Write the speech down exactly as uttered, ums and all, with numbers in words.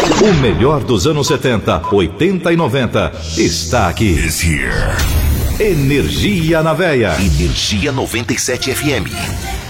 O melhor dos anos setenta, oitenta e noventa está aqui. Is here. Energia na Veia. Energia noventa e sete F M.